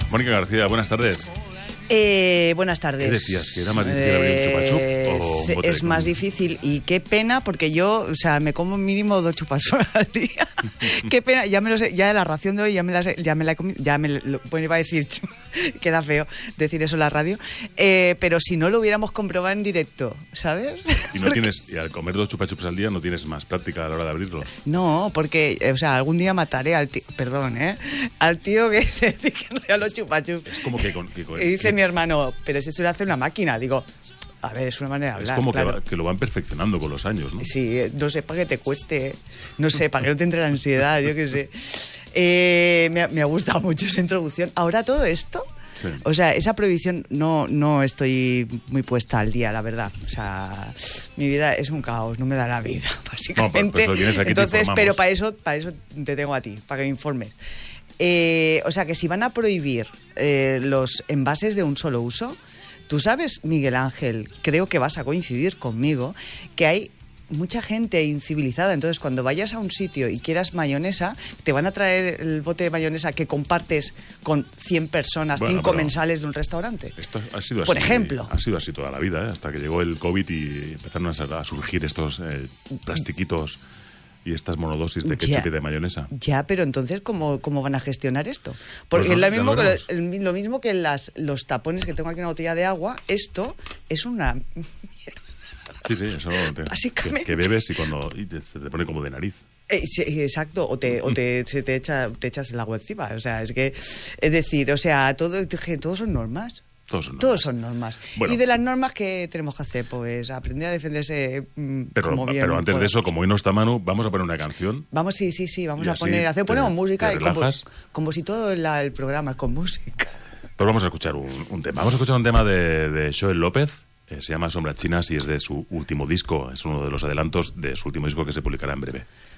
Mónica García, buenas tardes. Buenas tardes. ¿Qué decías? ¿Que era más difícil abrir un chupa-chup o un bote es más difícil y qué pena, porque yo, o sea, me como mínimo 2 chupa-chups al día. Qué pena, ya me lo sé, ya la ración de hoy ya me la he comido, bueno, iba a decir, queda feo decir eso en la radio, pero si no lo hubiéramos comprobado en directo, ¿sabes? Y no tienes, y al comer 2 chupa-chups al día no tienes más práctica a la hora de abrirlos. No, porque, o sea, algún día mataré al tío, al tío que se dedica los chupa-chups. Es como que y dice mi hermano, pero si eso lo hace una máquina, digo, a ver, es una manera de hablar. Es como claro. que lo van perfeccionando con los años, ¿no? Sí, no sé, para que te cueste, no sé, para que no te entre la ansiedad, yo qué sé. Me ha gustado mucho esa introducción. Ahora todo esto, sí. O sea, esa prohibición no estoy muy puesta al día, la verdad. O sea, mi vida es un caos, no me da la vida, básicamente. No, pues aquí. Entonces, pero para eso te tengo a ti, para que me informes. O sea, que si van a prohibir los envases de un solo uso, tú sabes, Miguel Ángel, creo que vas a coincidir conmigo, que hay mucha gente incivilizada. Entonces, cuando vayas a un sitio y quieras mayonesa, te van a traer el bote de mayonesa que compartes con 100 personas, 100 comensales de un restaurante. Esto ha sido así, por ejemplo. Ha sido así toda la vida, hasta que llegó el COVID y empezaron a surgir estos plastiquitos y estas monodosis de ketchup y de mayonesa. Ya, pero entonces, ¿cómo van a gestionar esto? Porque pues es lo mismo que los tapones que tengo aquí en una botella de agua. Esto es una mierda. Sí, eso básicamente. Que bebes y se te pone como de nariz. Sí, exacto, o te echas el agua encima. O sea, es decir, o sea, todos son normas. Todos son normas. Bueno, y de las normas que tenemos que hacer, pues aprender a defenderse como bien. Pero antes de eso, como hoy no está Manu, vamos a poner una canción. Vamos a ponemos música y como si todo el programa es con música. Pues vamos a escuchar un tema. Vamos a escuchar un tema de Joel López. Se llama Sombras Chinas y es de su último disco. Es uno de los adelantos de su último disco que se publicará en breve.